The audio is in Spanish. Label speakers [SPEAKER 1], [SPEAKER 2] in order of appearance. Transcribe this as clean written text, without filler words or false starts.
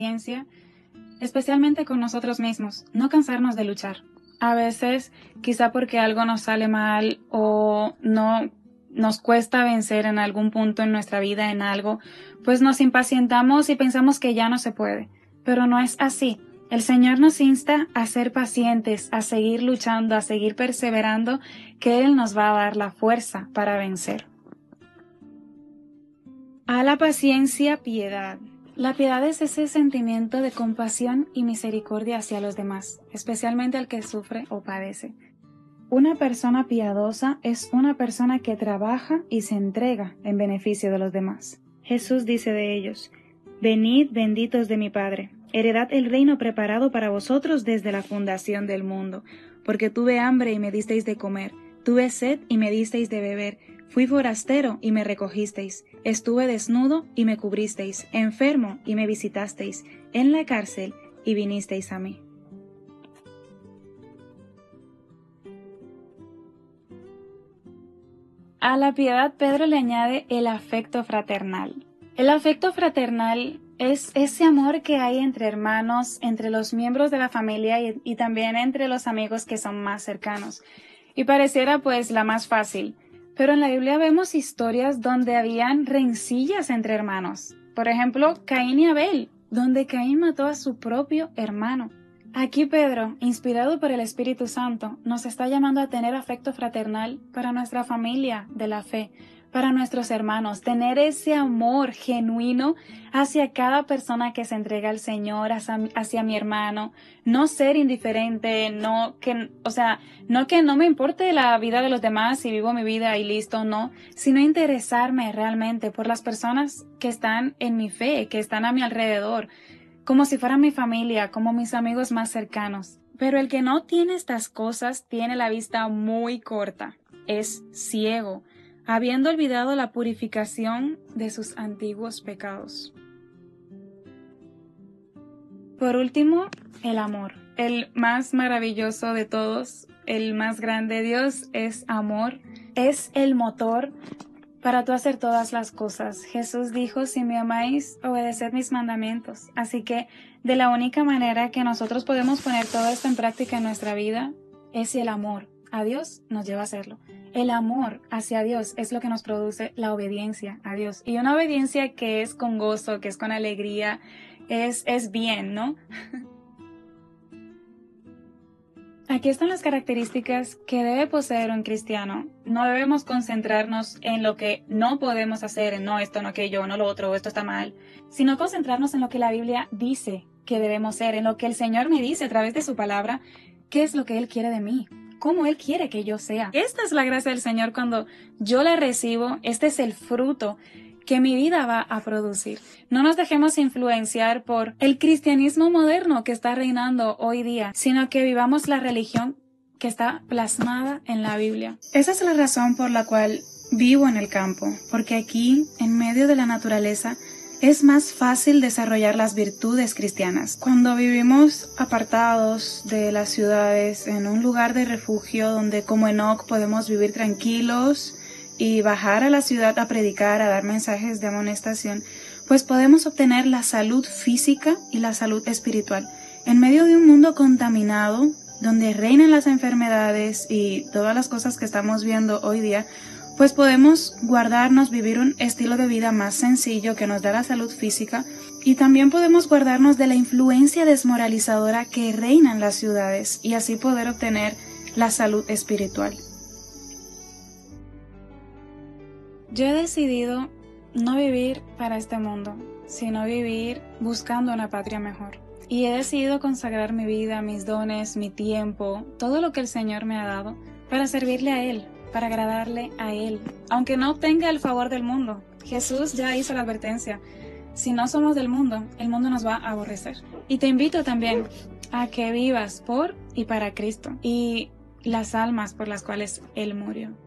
[SPEAKER 1] paciencia, especialmente con nosotros mismos, no cansarnos de luchar. A veces, quizá porque algo nos sale mal o no nos cuesta vencer en algún punto en nuestra vida en algo, pues nos impacientamos y pensamos que ya no se puede. Pero no es así. El Señor nos insta a ser pacientes, a seguir luchando, a seguir perseverando, que Él nos va a dar la fuerza para vencer. A la paciencia, piedad. La piedad es ese sentimiento de compasión y misericordia hacia los demás, especialmente al que sufre o padece. Una persona piadosa es una persona que trabaja y se entrega en beneficio de los demás. Jesús dice de ellos: «Venid, benditos de mi Padre, heredad el reino preparado para vosotros desde la fundación del mundo, porque tuve hambre y me disteis de comer, tuve sed y me disteis de beber, fui forastero y me recogisteis, estuve desnudo y me cubristeis, enfermo y me visitasteis, en la cárcel y vinisteis a mí». A la piedad Pedro le añade el afecto fraternal. El afecto fraternal es ese amor que hay entre hermanos, entre los miembros de la familia y también entre los amigos que son más cercanos. Y pareciera pues la más fácil. Pero en la Biblia vemos historias donde habían rencillas entre hermanos. Por ejemplo, Caín y Abel, donde Caín mató a su propio hermano. Aquí Pedro, inspirado por el Espíritu Santo, nos está llamando a tener afecto fraternal para nuestra familia de la fe, para nuestros hermanos, tener ese amor genuino hacia cada persona que se entrega al Señor, hacia mi hermano, no ser indiferente, no que no me importe la vida de los demás y vivo mi vida y listo, no, sino interesarme realmente por las personas que están en mi fe, que están a mi alrededor, como si fueran mi familia, como mis amigos más cercanos. Pero el que no tiene estas cosas tiene la vista muy corta, es ciego, habiendo olvidado la purificación de sus antiguos pecados. Por último, el amor, el más maravilloso de todos, el más grande. Dios es amor, es el motor para tú hacer todas las cosas. Jesús dijo: si me amáis, obedeced mis mandamientos. Así que de la única manera que nosotros podemos poner todo esto en práctica en nuestra vida es si el amor a Dios nos lleva a hacerlo. El amor hacia Dios es lo que nos produce la obediencia a Dios. Y una obediencia que es con gozo, que es con alegría, es bien, ¿no? Aquí están las características que debe poseer un cristiano. No debemos concentrarnos en lo que no podemos hacer, en no esto, no aquello, no lo otro, esto está mal, sino concentrarnos en lo que la Biblia dice que debemos ser, en lo que el Señor me dice a través de su palabra, qué es lo que Él quiere de mí, cómo Él quiere que yo sea. Esta es la gracia del Señor cuando yo la recibo, este es el fruto que mi vida va a producir. No nos dejemos influenciar por el cristianismo moderno que está reinando hoy día, sino que vivamos la religión que está plasmada en la Biblia. Esa es la razón por la cual vivo en el campo, porque aquí, en medio de la naturaleza, es más fácil desarrollar las virtudes cristianas. Cuando vivimos apartados de las ciudades, en un lugar de refugio donde como Enoc podemos vivir tranquilos y bajar a la ciudad a predicar, a dar mensajes de amonestación, pues podemos obtener la salud física y la salud espiritual. En medio de un mundo contaminado, donde reinan las enfermedades y todas las cosas que estamos viendo hoy día, pues podemos guardarnos, vivir un estilo de vida más sencillo que nos da la salud física, y también podemos guardarnos de la influencia desmoralizadora que reina en las ciudades y así poder obtener la salud espiritual. Yo he decidido no vivir para este mundo, sino vivir buscando una patria mejor. Y he decidido consagrar mi vida, mis dones, mi tiempo, todo lo que el Señor me ha dado, para servirle a Él, para agradarle a Él, aunque no obtenga el favor del mundo. Jesús ya hizo la advertencia: si no somos del mundo, el mundo nos va a aborrecer. Y te invito también a que vivas por y para Cristo y las almas por las cuales Él murió.